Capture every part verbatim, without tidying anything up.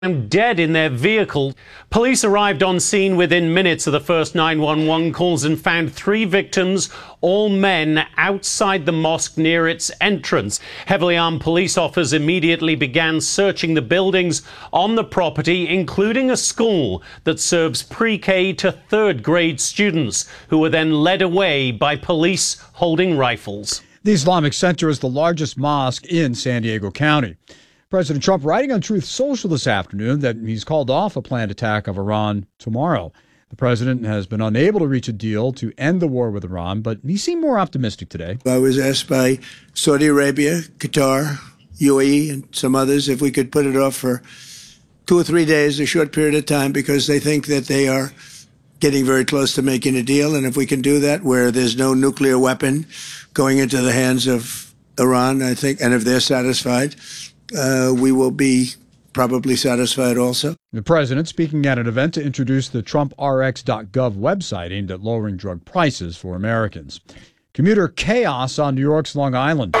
dead in their vehicle. Police arrived on scene within minutes of the first nine one one calls and found three victims, all men, outside the mosque near its entrance. Heavily armed police officers immediately began searching the buildings on the property, including a school that serves pre-K to third grade students, who were then led away by police holding rifles. The Islamic Center is the largest mosque in San Diego County. President Trump writing on Truth Social this afternoon that he's called off a planned attack of Iran tomorrow. The president has been unable to reach a deal to end the war with Iran, but he seemed more optimistic today. I was asked by Saudi Arabia, Qatar, U A E, and some others if we could put it off for two or three days, a short period of time, because they think that they are getting very close to making a deal. And if we can do that where there's no nuclear weapon going into the hands of Iran, I think, and if they're satisfied, Uh, we will be probably satisfied also. The president speaking at an event to introduce the Trump R X dot gov website aimed at lowering drug prices for Americans. Commuter chaos on New York's Long Island.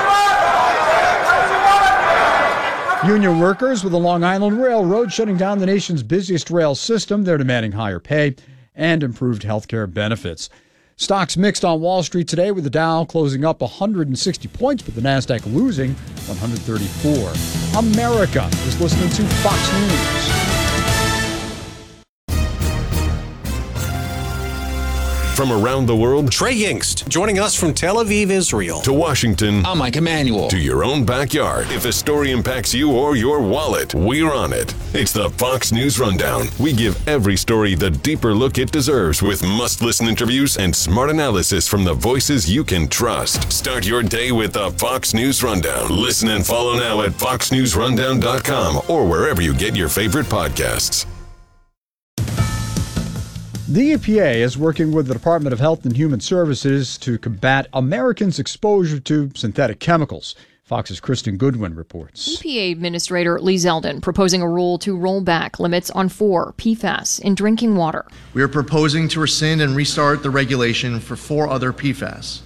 Union workers with the Long Island Railroad shutting down the nation's busiest rail system. They're demanding higher pay and improved health care benefits. Stocks mixed on Wall Street today, with the Dow closing up one hundred sixty points, but the Nasdaq losing one hundred thirty-four. America is listening to Fox News. From around the world, Trey Yingst, joining us from Tel Aviv, Israel. To Washington, I'm Mike Emanuel. To your own backyard. If a story impacts you or your wallet, we're on it. It's the Fox News Rundown. We give every story the deeper look it deserves, with must-listen interviews and smart analysis from the voices you can trust. Start your day with the Fox News Rundown. Listen and follow now at fox news rundown dot com or wherever you get your favorite podcasts. The E P A is working with the Department of Health and Human Services to combat Americans' exposure to synthetic chemicals. Fox's Kristen Goodwin reports. E P A Administrator Lee Zeldin proposing a rule to roll back limits on four P FAS in drinking water. We are proposing to rescind and restart the regulation for four other P FAS: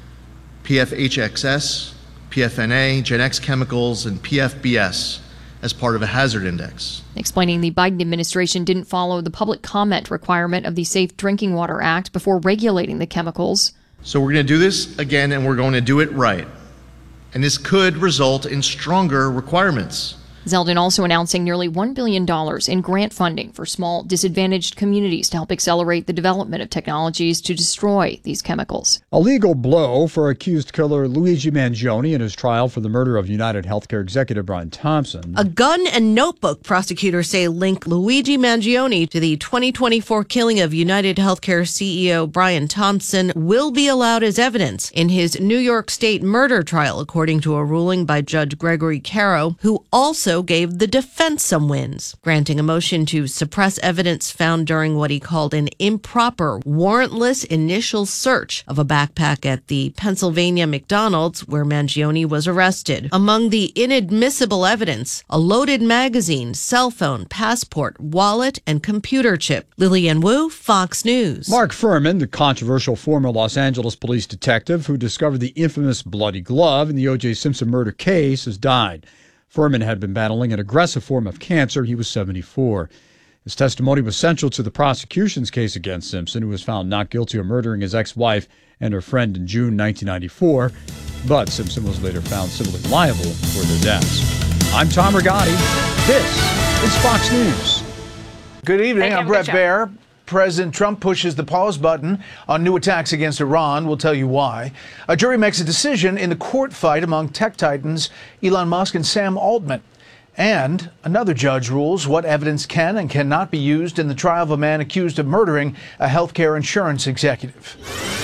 P F H X S, P F N A, Gen X chemicals, and P F B S as part of a hazard index. Explaining the Biden administration didn't follow the public comment requirement of the Safe Drinking Water Act before regulating the chemicals. So we're going to do this again, and we're going to do it right. And this could result in stronger requirements. Zeldin also announcing nearly one billion dollars in grant funding for small, disadvantaged communities to help accelerate the development of technologies to destroy these chemicals. A legal blow for accused killer Luigi Mangione in his trial for the murder of United Healthcare executive Brian Thompson. A gun and notebook, prosecutors say, link Luigi Mangione to the twenty twenty-four killing of United Healthcare C E O Brian Thompson will be allowed as evidence in his New York State murder trial, according to a ruling by Judge Gregory Caro, who also gave the defense some wins, granting a motion to suppress evidence found during what he called an improper, warrantless initial search of a backpack at the Pennsylvania McDonald's where Mangione was arrested. Among the inadmissible evidence, a loaded magazine, cell phone, passport, wallet, and computer chip. Lillian Wu, Fox News. Mark Furman, the controversial former Los Angeles police detective who discovered the infamous bloody glove in the O J Simpson murder case, has died. Furman had been battling an aggressive form of cancer. He was seventy-four. His testimony was central to the prosecution's case against Simpson, who was found not guilty of murdering his ex-wife and her friend in June nineteen ninety-four. But Simpson was later found civilly liable for their deaths. I'm Tom Rigotti. This is Fox News. Good evening. I'm Brett Baer. President Trump pushes the pause button on new attacks against Iran. We'll tell you why. A jury makes a decision in the court fight among tech titans Elon Musk and Sam Altman. And another judge rules what evidence can and cannot be used in the trial of a man accused of murdering a healthcare insurance executive.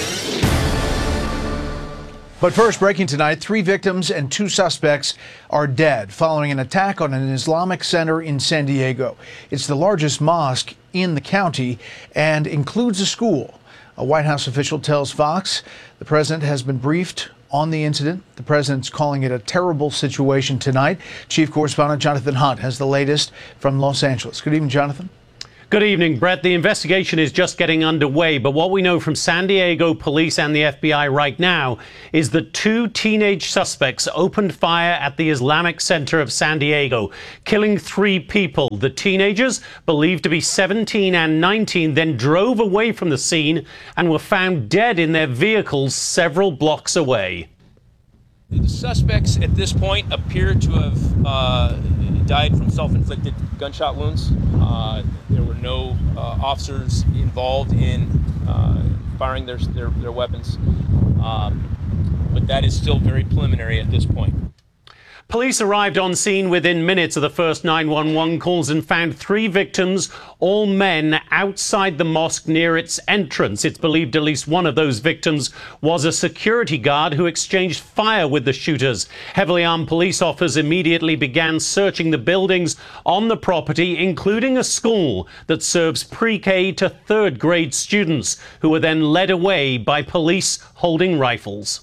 But first, breaking tonight, three victims and two suspects are dead following an attack on an Islamic center in San Diego. It's the largest mosque in the county and includes a school. A White House official tells Fox the president has been briefed on the incident. The president's calling it a terrible situation tonight. Chief correspondent Jonathan Hunt has the latest from Los Angeles. Good evening, Jonathan. Good evening, Brett. The investigation is just getting underway, but what we know from San Diego police and the F B I right now is that two teenage suspects opened fire at the Islamic Center of San Diego, killing three people. The teenagers, believed to be seventeen and nineteen, then drove away from the scene and were found dead in their vehicles several blocks away. The suspects at this point appear to have uh, died from self-inflicted gunshot wounds. Uh, there were no uh, officers involved in uh, firing their, their, their weapons, um, but that is still very preliminary at this point. Police arrived on scene within minutes of the first nine one one calls and found three victims, all men, outside the mosque near its entrance. It's believed at least one of those victims was a security guard who exchanged fire with the shooters. Heavily armed police officers immediately began searching the buildings on the property, including a school that serves pre-K to third grade students, who were then led away by police holding rifles.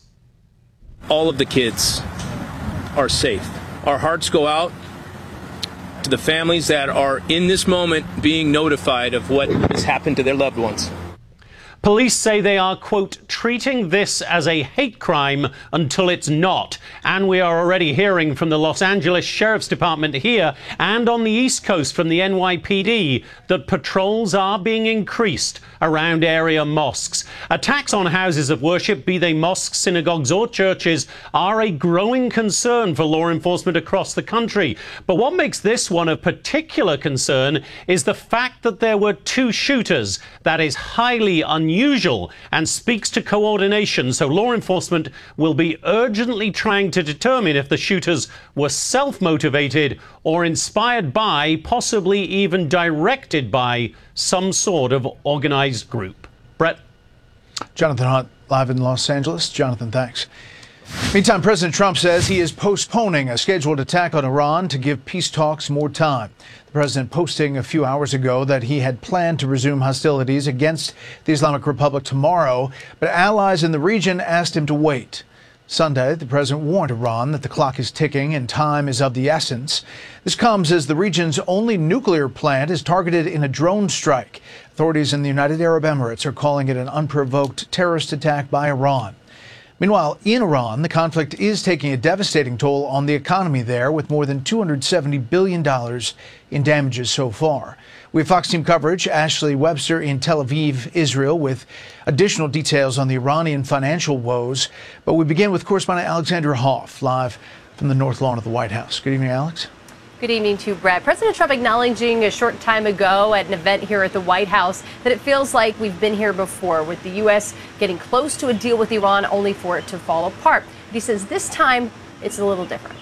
All of the kids are safe. Our hearts go out to the families that are in this moment being notified of what has happened to their loved ones. Police say they are, quote, treating this as a hate crime until it's not. And we are already hearing from the Los Angeles Sheriff's Department here and on the East Coast from the N Y P D that patrols are being increased around area mosques. Attacks on houses of worship, be they mosques, synagogues or churches, are a growing concern for law enforcement across the country. But what makes this one of particular concern is the fact that there were two shooters. That is highly unusual. Unusual and speaks to coordination, so law enforcement will be urgently trying to determine if the shooters were self-motivated or inspired by, possibly even directed by, some sort of organized group. Brett? Jonathan Hunt, live in Los Angeles. Jonathan, thanks. Meantime, President Trump says he is postponing a scheduled attack on Iran to give peace talks more time. The president posting a few hours ago that he had planned to resume hostilities against the Islamic Republic tomorrow, but allies in the region asked him to wait. Sunday, the president warned Iran that the clock is ticking and time is of the essence. This comes as the region's only nuclear plant is targeted in a drone strike. Authorities in the United Arab Emirates are calling it an unprovoked terrorist attack by Iran. Meanwhile, in Iran, the conflict is taking a devastating toll on the economy there, with more than two hundred seventy billion dollars in damages so far. We have Fox team coverage. Ashley Webster in Tel Aviv, Israel, with additional details on the Iranian financial woes. But we begin with correspondent Alexandra Hoff, live from the North Lawn of the White House. Good evening, Alex. Good evening to you, Brett. President Trump acknowledging a short time ago at an event here at the White House that it feels like we've been here before, with the U S getting close to a deal with Iran only for it to fall apart. He says this time it's a little different.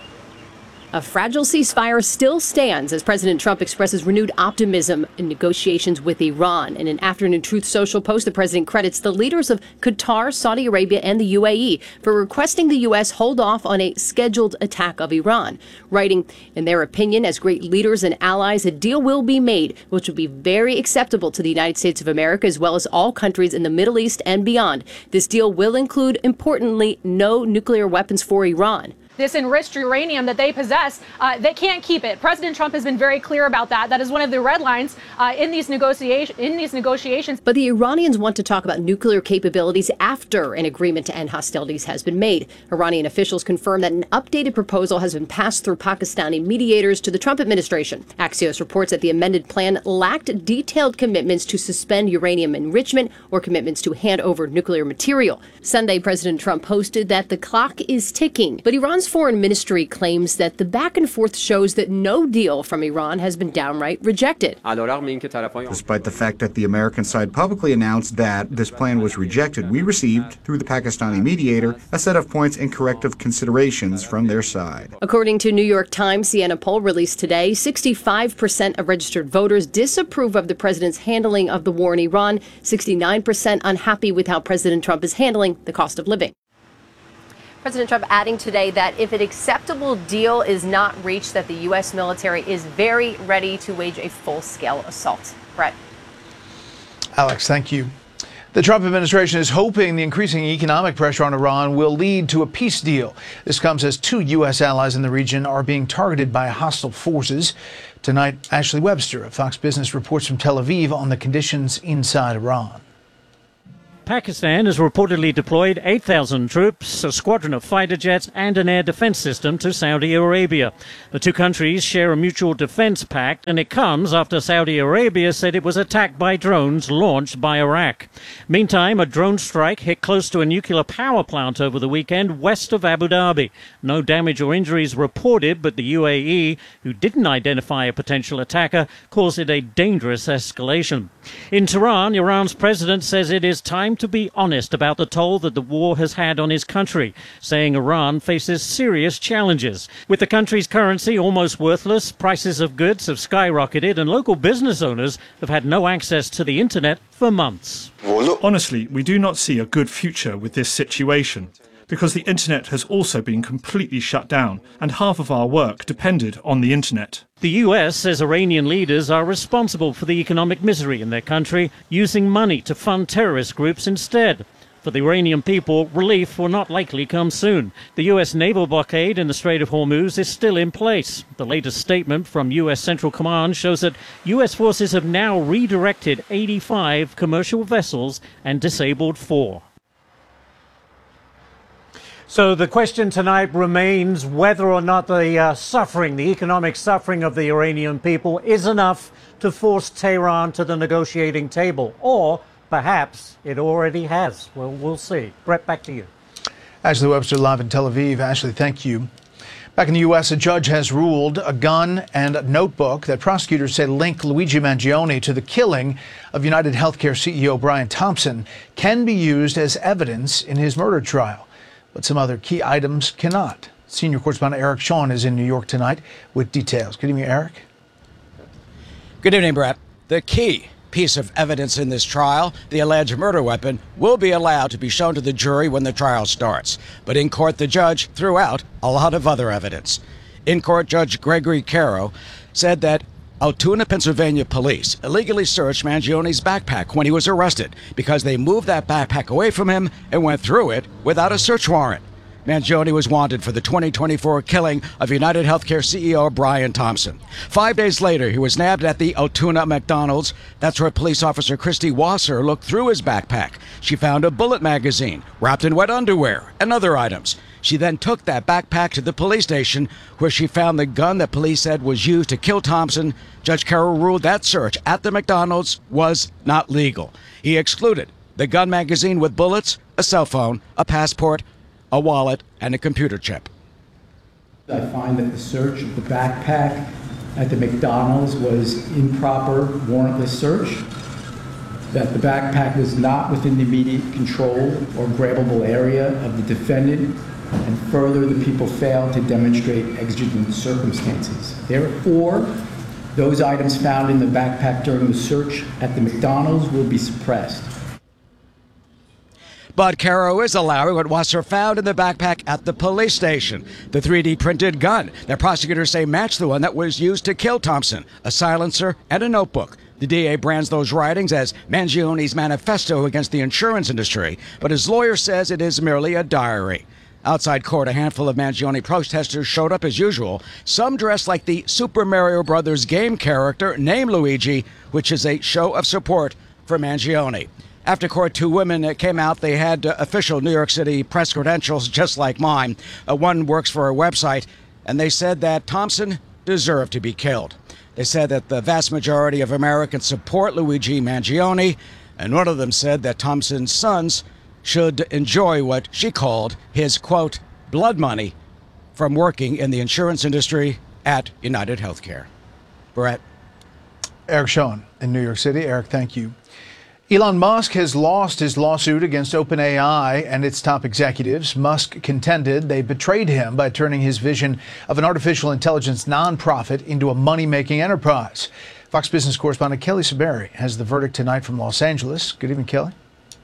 A fragile ceasefire still stands as President Trump expresses renewed optimism in negotiations with Iran. In an afternoon Truth Social post, the president credits the leaders of Qatar, Saudi Arabia, and the U A E for requesting the U S hold off on a scheduled attack of Iran, writing, in their opinion, as great leaders and allies, a deal will be made which will be very acceptable to the United States of America as well as all countries in the Middle East and beyond. This deal will include, importantly, no nuclear weapons for Iran. This enriched uranium that they possess, uh, they can't keep it. President Trump has been very clear about that. That is one of the red lines uh, in these negotiations. In these negotiations. But the Iranians want to talk about nuclear capabilities after an agreement to end hostilities has been made. Iranian officials confirm that an updated proposal has been passed through Pakistani mediators to the Trump administration. Axios reports that the amended plan lacked detailed commitments to suspend uranium enrichment or commitments to hand over nuclear material. Sunday, President Trump posted that the clock is ticking, but Iran's foreign ministry claims that the back and forth shows that no deal from Iran has been downright rejected. Despite the fact that the American side publicly announced that this plan was rejected, we received, through the Pakistani mediator, a set of points and corrective considerations from their side. According to New York Times Siena poll released today, sixty-five percent of registered voters disapprove of the president's handling of the war in Iran, sixty-nine percent unhappy with how President Trump is handling the cost of living. President Trump adding today that if an acceptable deal is not reached, that the U S military is very ready to wage a full-scale assault. Brett. Alex, thank you. The Trump administration is hoping the increasing economic pressure on Iran will lead to a peace deal. This comes as two U S allies in the region are being targeted by hostile forces. Tonight, Ashley Webster of Fox Business reports from Tel Aviv on the conditions inside Iran. Pakistan has reportedly deployed eight thousand troops, a squadron of fighter jets and an air defense system to Saudi Arabia. The two countries share a mutual defense pact, and it comes after Saudi Arabia said it was attacked by drones launched by Iraq. Meantime, a drone strike hit close to a nuclear power plant over the weekend west of Abu Dhabi. No damage or injuries reported, but the U A E, who didn't identify a potential attacker, calls it a dangerous escalation. In Tehran, Iran's president says it is time to be honest about the toll that the war has had on his country, saying Iran faces serious challenges. With the country's currency almost worthless, prices of goods have skyrocketed, and local business owners have had no access to the internet for months. Honestly, we do not see a good future with this situation, because the internet has also been completely shut down, and half of our work depended on the internet. The U S says Iranian leaders are responsible for the economic misery in their country, using money to fund terrorist groups instead. For the Iranian people, relief will not likely come soon. The U S naval blockade in the Strait of Hormuz is still in place. The latest statement from U S Central Command shows that U S forces have now redirected eighty-five commercial vessels and disabled four. So the question tonight remains whether or not the uh, suffering, the economic suffering of the Iranian people is enough to force Tehran to the negotiating table, or perhaps it already has. Well, we'll see. Brett, back to you. Ashley Webster live in Tel Aviv. Ashley, thank you. Back in the U S, a judge has ruled a gun and a notebook that prosecutors say link Luigi Mangione to the killing of United Healthcare C E O Brian Thompson can be used as evidence in his murder trial. But some other key items cannot. Senior correspondent Eric Shawn is in New York tonight with details. Good evening, Eric. Good evening, Brett. The key piece of evidence in this trial, the alleged murder weapon, will be allowed to be shown to the jury when the trial starts. But in court, the judge threw out a lot of other evidence. In court, Judge Gregory Caro said that Altoona, Pennsylvania police illegally searched Mangione's backpack when he was arrested because they moved that backpack away from him and went through it without a search warrant. Mangione was wanted for the twenty twenty-four killing of United Healthcare C E O Brian Thompson. Five days later, he was nabbed at the Altoona McDonald's. That's where police officer Christy Wasser looked through his backpack. She found a bullet magazine wrapped in wet underwear and other items. She then took that backpack to the police station, where she found the gun that police said was used to kill Thompson. Judge Carroll ruled that search at the McDonald's was not legal. He excluded the gun magazine with bullets, a cell phone, a passport, a wallet, and a computer chip. I find that the search of the backpack at the McDonald's was improper, warrantless search, that the backpack was not within the immediate control or grabbable area of the defendant, and further, the people failed to demonstrate exigent circumstances. Therefore, those items found in the backpack during the search at the McDonald's will be suppressed. But Caro is allowing what Wasser found in the backpack at the police station, the three D printed gun that prosecutors say matched the one that was used to kill Thompson, a silencer and a notebook. The D A brands those writings as Mangione's manifesto against the insurance industry, but his lawyer says it is merely a diary. Outside court, a handful of Mangione protesters showed up as usual, some dressed like the Super Mario Brothers game character named Luigi, which is a show of support for Mangione. After court, two women came out. They had uh, official New York City press credentials, just like mine. Uh, one works for a website, and they said that Thompson deserved to be killed. They said that the vast majority of Americans support Luigi Mangione, and one of them said that Thompson's sons should enjoy what she called his, quote, blood money from working in the insurance industry at United Healthcare. Brett. Eric Shawn in New York City. Eric, thank you. Elon Musk has lost his lawsuit against OpenAI and its top executives. Musk contended they betrayed him by turning his vision of an artificial intelligence nonprofit into a money-making enterprise. Fox Business correspondent Kelly Saberi has the verdict tonight from Los Angeles. Good evening, Kelly.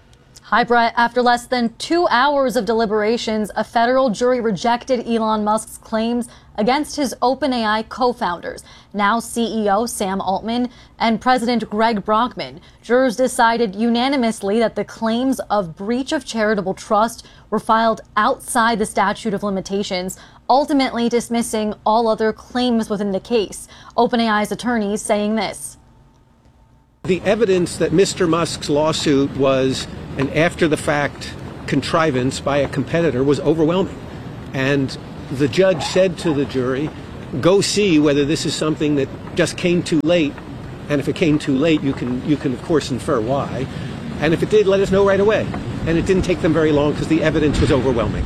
Hi, Brett. After less than two hours of deliberations, a federal jury rejected Elon Musk's claims against his OpenAI co-founders, now C E O Sam Altman and President Greg Brockman. Jurors decided unanimously that the claims of breach of charitable trust were filed outside the statute of limitations, ultimately dismissing all other claims within the case. OpenAI's attorneys saying this. The evidence that Mister Musk's lawsuit was an after-the-fact contrivance by a competitor was overwhelming. And the judge said to the jury, go see whether this is something that just came too late. And if it came too late, you can, you can of course infer why. And if it did, let us know right away. And it didn't take them very long because the evidence was overwhelming.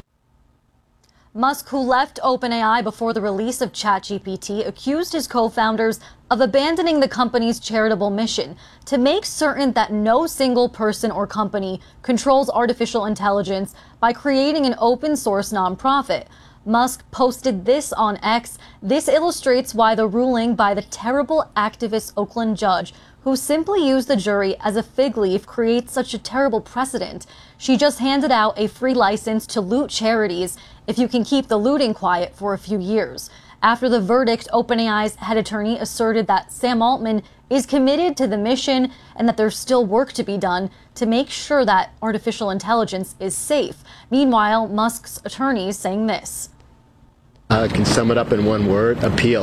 Musk, who left OpenAI before the release of ChatGPT, accused his co-founders of abandoning the company's charitable mission to make certain that no single person or company controls artificial intelligence by creating an open source nonprofit. Musk posted this on X. This illustrates why the ruling by the terrible activist Oakland judge, who simply used the jury as a fig leaf, creates such a terrible precedent. She just handed out a free license to loot charities if you can keep the looting quiet for a few years. After the verdict, OpenAI's head attorney asserted that Sam Altman is committed to the mission and that there's still work to be done to make sure that artificial intelligence is safe. Meanwhile, Musk's attorneys saying this. I can sum it up in one word: appeal.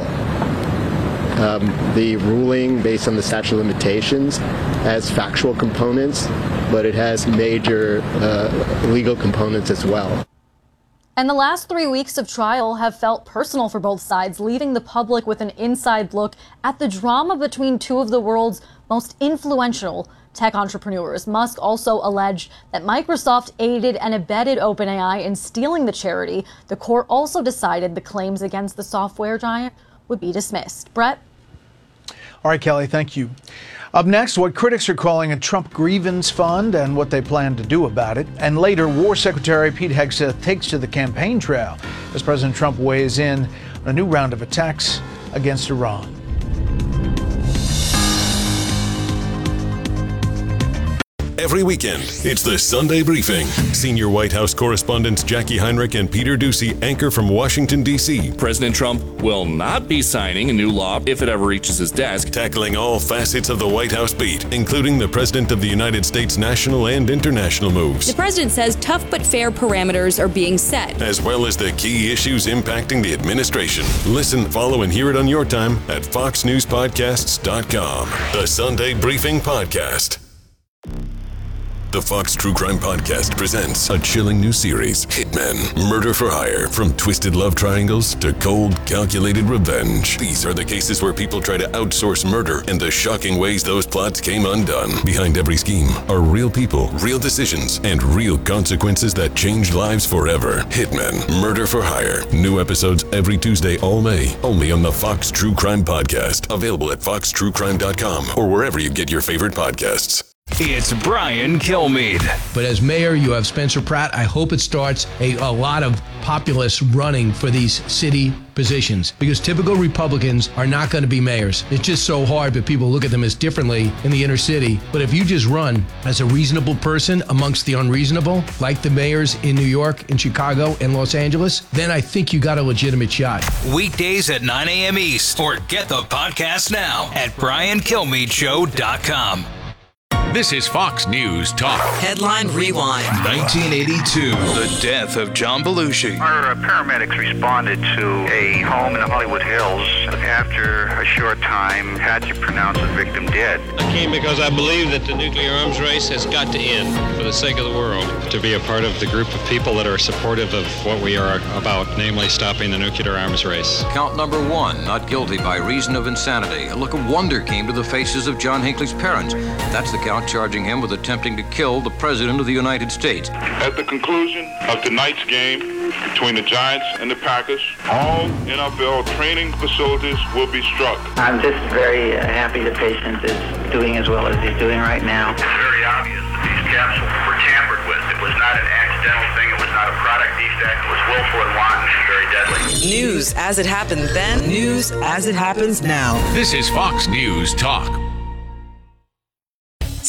Um, the ruling based on the statute of limitations has factual components, but it has major uh, legal components as well. And the last three weeks of trial have felt personal for both sides, leaving the public with an inside look at the drama between two of the world's most influential tech entrepreneurs. Musk also alleged that Microsoft aided and abetted OpenAI in stealing the charity. The court also decided the claims against the software giant would be dismissed. Brett? All right, Kelly, thank you. Up next, what critics are calling a Trump grievance fund and what they plan to do about it. And later, War Secretary Pete Hegseth takes to the campaign trail as President Trump weighs in on a new round of attacks against Iran. Every weekend, it's the Sunday Briefing. Senior White House correspondents Jackie Heinrich and Peter Doocy anchor from Washington, D C President Trump will not be signing a new law if it ever reaches his desk. Tackling all facets of the White House beat, including the President of the United States' national and international moves. The president says tough but fair parameters are being set, as well as the key issues impacting the administration. Listen, follow, and hear it on your time at fox news podcasts dot com. The Sunday Briefing Podcast. The Fox True Crime Podcast presents a chilling new series, Hitmen, Murder for Hire. From twisted love triangles to cold, calculated revenge. These are the cases where people try to outsource murder and the shocking ways those plots came undone. Behind every scheme are real people, real decisions, and real consequences that change lives forever. Hitmen, Murder for Hire. New episodes every Tuesday all May, only on the Fox True Crime Podcast. Available at fox true crime dot com or wherever you get your favorite podcasts. It's Brian Kilmeade. But as mayor, you have Spencer Pratt. I hope it starts a, a lot of populists running for these city positions, because typical Republicans are not going to be mayors. It's just so hard, but people look at them as differently in the inner city. But if you just run as a reasonable person amongst the unreasonable, like the mayors in New York, in Chicago, and Los Angeles, then I think you got a legitimate shot. Weekdays at nine a.m. East, or get the podcast now at brian kilmeade show dot com. This is Fox News Talk. Headline Rewind. nineteen eighty-two. The death of John Belushi. Our paramedics responded to a home in the Hollywood Hills. After a short time, had to pronounce the victim dead. I came because I believe that the nuclear arms race has got to end for the sake of the world. To be a part of the group of people that are supportive of what we are about, namely stopping the nuclear arms race. Count number one, not guilty by reason of insanity. A look of wonder came to the faces of John Hinckley's parents. That's the count charging him with attempting to kill the President of the United States. At the conclusion of tonight's game between the Giants and the Packers, all N F L training facilities will be struck. I'm just very uh, happy the patient is doing as well as he's doing right now. It's very obvious that these capsules were tampered with. It was not an accidental thing. It was not a product defect. It was willful and wanton and very deadly. News as it happened then, news as it happens now. This is Fox News Talk.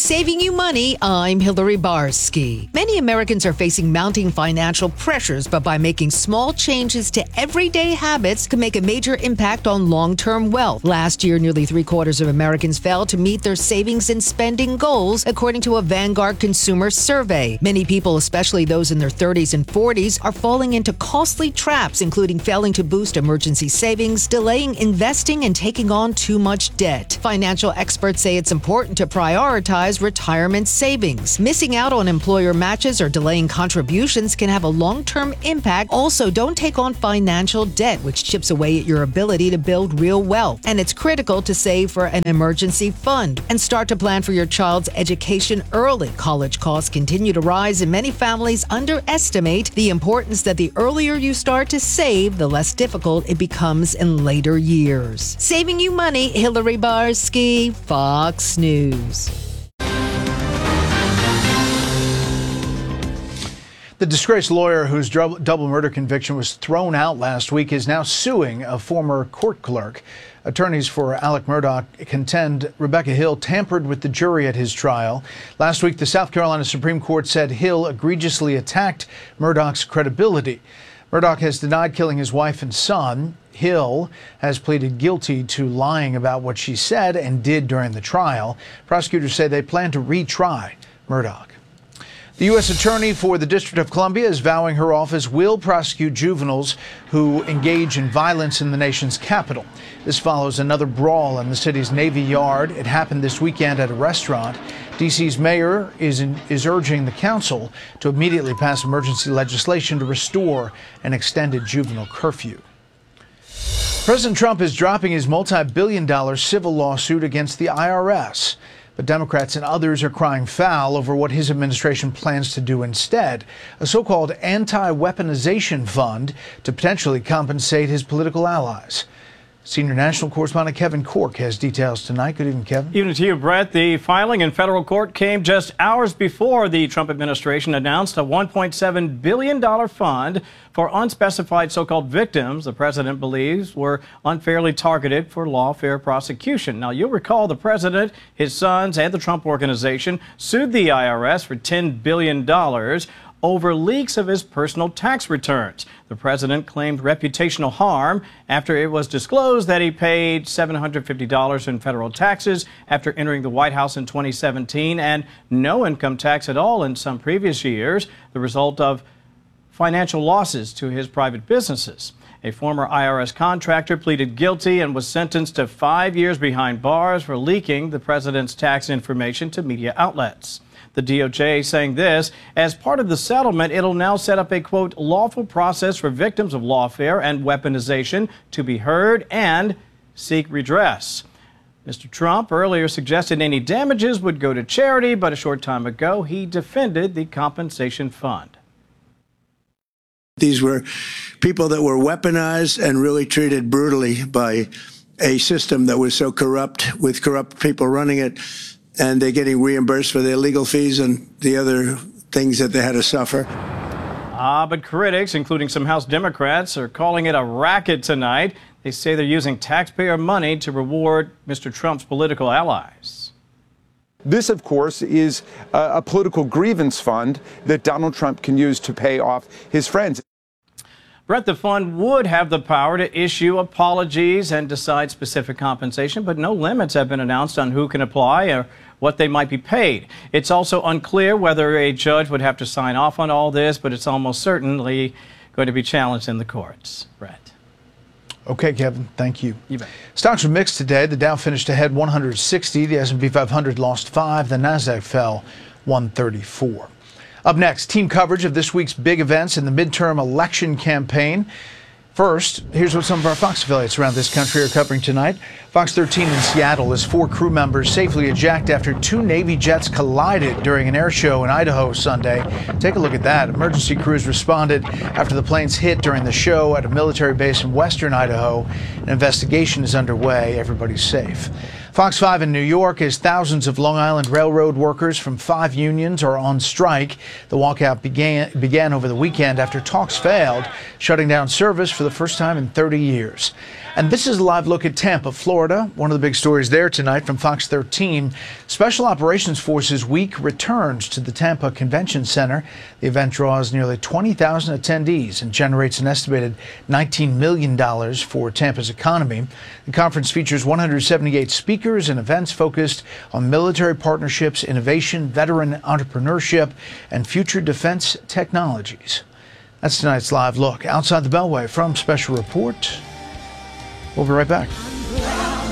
saving you money, I'm Hillary Barsky. Many Americans are facing mounting financial pressures, but by making small changes to everyday habits can make a major impact on long-term wealth. Last year, nearly three quarters of Americans failed to meet their savings and spending goals, according to a Vanguard consumer survey. Many people, especially those in their thirties and forties, are falling into costly traps, including failing to boost emergency savings, delaying investing, and taking on too much debt. Financial experts say it's important to prioritize retirement savings. Missing out on employer matches or delaying contributions can have a long-term impact. Also, don't take on financial debt, which chips away at your ability to build real wealth. And it's critical to save for an emergency fund and start to plan for your child's education early. College costs continue to rise, and many families underestimate the importance that the earlier you start to save, the less difficult it becomes in later years. Saving you money, Hillary Barsky, Fox News. The disgraced lawyer whose double murder conviction was thrown out last week is now suing a former court clerk. Attorneys for Alec Murdaugh contend Rebecca Hill tampered with the jury at his trial. Last week, the South Carolina Supreme Court said Hill egregiously attacked Murdaugh's credibility. Murdaugh has denied killing his wife and son. Hill has pleaded guilty to lying about what she said and did during the trial. Prosecutors say they plan to retry Murdaugh. The U S Attorney for the District of Columbia is vowing her office will prosecute juveniles who engage in violence in the nation's capital. This follows another brawl in the city's Navy Yard. It happened this weekend at a restaurant. D C's mayor is, in, is urging the council to immediately pass emergency legislation to restore an extended juvenile curfew. President Trump is dropping his multi-billion dollar civil lawsuit against the I R S. But Democrats and others are crying foul over what his administration plans to do instead, a so-called anti-weaponization fund to potentially compensate his political allies. Senior national correspondent Kevin Corke has details tonight. Good evening, Kevin. Evening to you, Brett. The filing in federal court came just hours before the Trump administration announced a one point seven billion dollars fund for unspecified so-called victims the president believes were unfairly targeted for lawfare prosecution. Now, you'll recall the president, his sons, and the Trump Organization sued the I R S for ten billion dollars over leaks of his personal tax returns. The president claimed reputational harm after it was disclosed that he paid seven hundred fifty dollars in federal taxes after entering the White House in twenty seventeen and no income tax at all in some previous years, the result of financial losses to his private businesses. A former I R S contractor pleaded guilty and was sentenced to five years behind bars for leaking the president's tax information to media outlets. The D O J saying this, as part of the settlement, it'll now set up a, quote, lawful process for victims of lawfare and weaponization to be heard and seek redress. Mister Trump earlier suggested any damages would go to charity, but a short time ago, he defended the compensation fund. These were people that were weaponized and really treated brutally by a system that was so corrupt, with corrupt people running it, and they're getting reimbursed for their legal fees and the other things that they had to suffer. Ah, but critics, including some House Democrats, are calling it a racket tonight. They say they're using taxpayer money to reward Mister Trump's political allies. This, of course, is a, a political grievance fund that Donald Trump can use to pay off his friends. Brett, the fund would have the power to issue apologies and decide specific compensation, but no limits have been announced on who can apply or what they might be paid. It's also unclear whether a judge would have to sign off on all this, but it's almost certainly going to be challenged in the courts. Brett. Okay, Kevin, thank you. You bet. Stocks were mixed today. The Dow finished ahead one hundred sixty. The S and P five hundred lost five. The Nasdaq fell one thirty-four. Up next, team coverage of this week's big events in the midterm election campaign. First, here's what some of our Fox affiliates around this country are covering tonight. Fox thirteen in Seattle as four crew members safely eject after two Navy jets collided during an air show in Idaho Sunday. Take a look at that. Emergency crews responded after the planes hit during the show at a military base in western Idaho. An investigation is underway. Everybody's safe. Fox five in New York, as thousands of Long Island Railroad workers from five unions are on strike. The walkout began began over the weekend after talks failed, shutting down service for the first time in thirty years. And this is a live look at Tampa, Florida. One of the big stories there tonight from Fox thirteen. Special Operations Forces Week returns to the Tampa Convention Center. The event draws nearly twenty thousand attendees and generates an estimated nineteen million dollars for Tampa's economy. The conference features one hundred seventy-eight speakers and events focused on military partnerships, innovation, veteran entrepreneurship, and future defense technologies. That's tonight's live look. Outside the Beltway from Special Report. We'll be right back.